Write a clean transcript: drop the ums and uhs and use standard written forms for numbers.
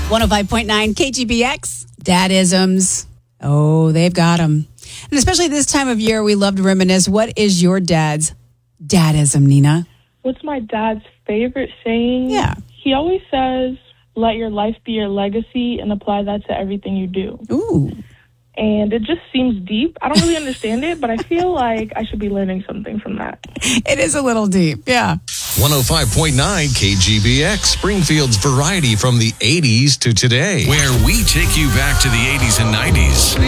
105.9 KGBX. Dadisms. Oh, they've got them. And especially this time of year, we love to reminisce. What is your dad's dadism, Nina? What's my dad's favorite saying? Yeah. He always says, let your life be your legacy and apply that to everything you do. Ooh. And it just seems deep. I don't really understand it, but I feel like I should be learning something from that. It is a little deep, yeah. 105.9 KGBX, Springfield's variety from the 80s to today. Where we take you back to the 80s and 90s.